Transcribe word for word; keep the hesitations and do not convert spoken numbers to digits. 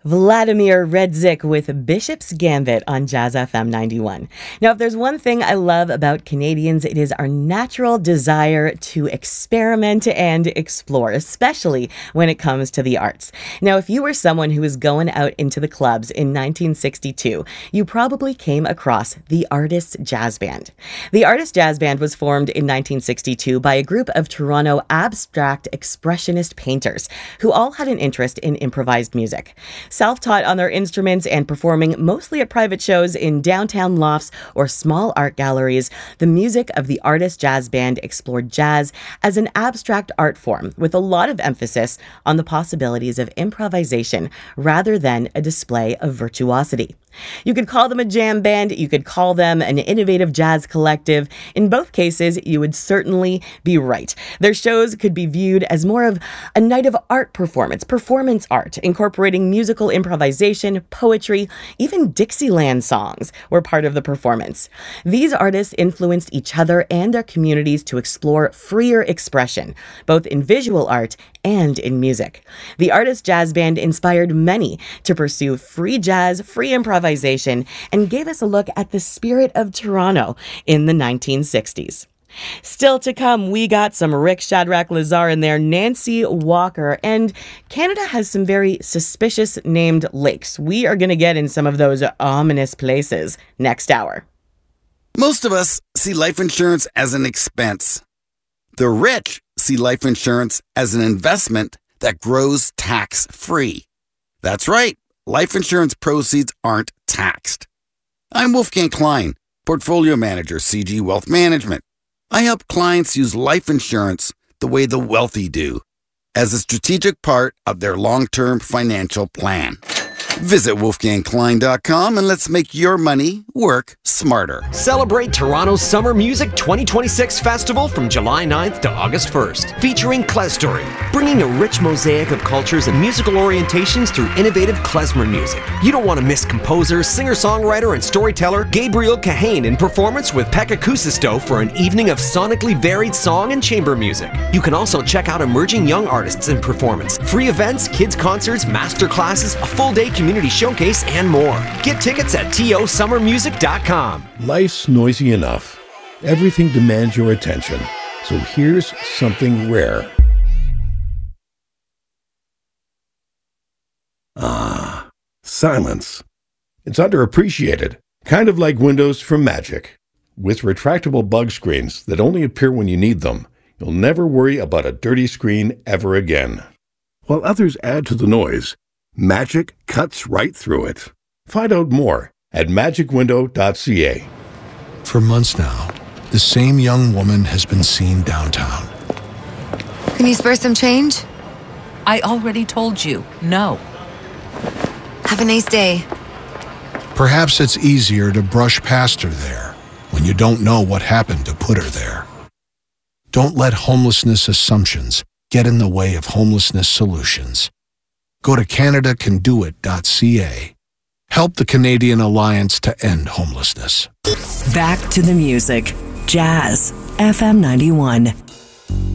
Vladimir Redzik with Bishop's Gambit on Jazz F M ninety-one. Now, if there's one thing I love about Canadians, it is our natural desire to experiment and explore, especially when it comes to the arts. Now, if you were someone who was going out into the clubs in nineteen sixty-two, you probably came across the Artists Jazz Band. The Artists Jazz Band was formed in nineteen sixty-two by a group of Toronto abstract expressionist painters who all had an interest in improvised music. Self-taught on their instruments and performing mostly at private shows in downtown lofts or small art galleries, the music of the Artists Jazz Band explored jazz as an abstract art form with a lot of emphasis on the possibilities of improvisation rather than a display of virtuosity. You could call them a jam band, you could call them an innovative jazz collective. In both cases, you would certainly be right. Their shows could be viewed as more of a night of art performance, performance art, incorporating musical improvisation, poetry, even Dixieland songs were part of the performance. These artists influenced each other and their communities to explore freer expression, both in visual art and in music. The Artists Jazz Band inspired many to pursue free jazz, free improvisation, and gave us a look at the spirit of Toronto in the nineteen sixties. Still to come, we got some Rick Shadrach Lazar in there, Nancy Walker, and Canada has some very suspicious named lakes. We are going to get in some of those ominous places next hour. Most of us see life insurance as an expense. The rich see life insurance as an investment that grows tax-free. That's right, life insurance proceeds aren't taxed. I'm Wolfgang Klein, Portfolio Manager, C G Wealth Management. I help clients use life insurance the way the wealthy do, as a strategic part of their long-term financial plan. Visit wolfgang klein dot com and let's make your money work smarter. Celebrate Toronto's Summer Music twenty twenty-six Festival from July ninth to August first, featuring Klezstory, bringing a rich mosaic of cultures and musical orientations through innovative klezmer music. You don't want to miss composer, singer-songwriter, and storyteller Gabriel Kahane in performance with Pekka Kuusisto for an evening of sonically varied song and chamber music. You can also check out emerging young artists in performance, free events, kids' concerts, master classes, a full-day community showcase, and more. Get tickets at T O summer music dot com. Life's noisy enough. Everything demands your attention. So here's something rare. Ah, silence. It's underappreciated, kind of like Windows from Magic. With retractable bug screens that only appear when you need them, you'll never worry about a dirty screen ever again. While others add to the noise, Magic cuts right through it. Find out more at magic window dot c a. For months now, the same young woman has been seen downtown. Can you spare some change? I already told you, no. Have a nice day. Perhaps it's easier to brush past her there when you don't know what happened to put her there. Don't let homelessness assumptions get in the way of homelessness solutions. Go to canada can do it dot c a. Help the Canadian Alliance to End Homelessness. Back to the music. Jazz F M ninety-one.